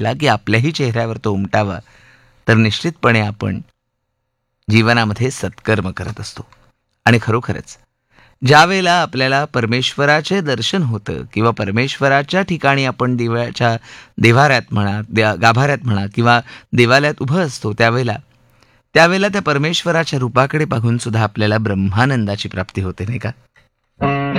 दिसला की आपल्याही चेहऱ्यावर तो उमटावा, तर निश्चितपणे आपण जीवनामध्ये सत्कर्म करत असतो. आणि खरोखरच ज्या वेळेला आपल्याला परमेश्वराचे दर्शन होतं किंवा परमेश्वराच्या ठिकाणी आपण देवाऱ्यात म्हणा, गाभाऱ्यात म्हणा किंवा देवालयात उभं असतो, त्यावेळेला त्या परमेश्वराच्या रूपाकडे पाहून सुद्धा आपल्याला ब्रह्मानंदाची प्राप्ती होते, नाही का?